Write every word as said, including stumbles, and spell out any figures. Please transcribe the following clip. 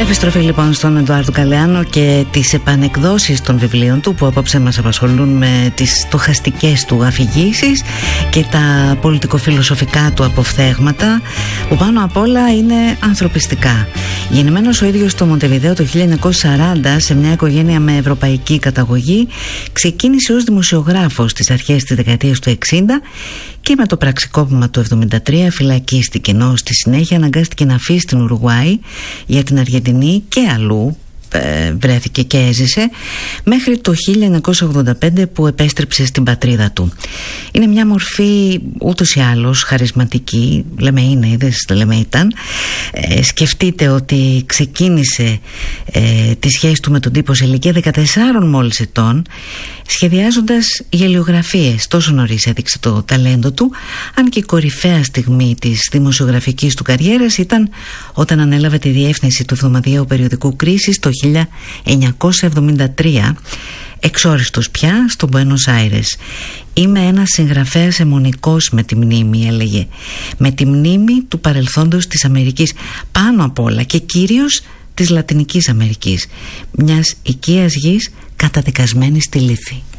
Επιστροφή λοιπόν στον Εντουάρδο Γκαλεάνο και τις επανεκδόσεις των βιβλίων του, που απόψε μας απασχολούν με τις στοχαστικές του αφηγήσεις και τα πολιτικοφιλοσοφικά του αποφθέγματα, που πάνω απ' όλα είναι ανθρωπιστικά. Γεννημένος ο ίδιος στο Μοντεβιδέο το χίλια εννιακόσια σαράντα σε μια οικογένεια με ευρωπαϊκή καταγωγή, ξεκίνησε ως δημοσιογράφος στις αρχές της δεκαετίας του εξήντα και με το πραξικόπημα του εβδομήντα τρία φυλακίστηκε, ενώ στη συνέχεια αναγκάστηκε να φύγει στην Ουρουγουάη για την Αργεντινή και αλλού βρέθηκε και έζησε μέχρι το χίλια εννιακόσια ογδόντα πέντε που επέστρεψε στην πατρίδα του. Είναι μια μορφή ούτως ή άλλως χαρισματική, λέμε είναι, είδες, λέμε ήταν. Ε, σκεφτείτε ότι ξεκίνησε ε, τη σχέση του με τον τύπο σε ηλικία δεκατεσσάρων μόλις ετών, σχεδιάζοντας γελιογραφίες. Τόσο νωρίς έδειξε το ταλέντο του, αν και η κορυφαία στιγμή της δημοσιογραφικής του καριέρας ήταν όταν ανέλαβε τη διεύθυνση του εβδομαδιαίου περιοδικού Κρίσης το χίλια εννιακόσια εβδομήντα τρία, εξόριστος πια στο Μπουένος Άιρες. «Είμαι ένας συγγραφέας αιμονικός με τη μνήμη», έλεγε, με τη μνήμη του παρελθόντος της Αμερικής, πάνω απ' όλα και κυρίως της Λατινικής Αμερικής, μιας οικίας γης καταδικασμένης στη λύθη.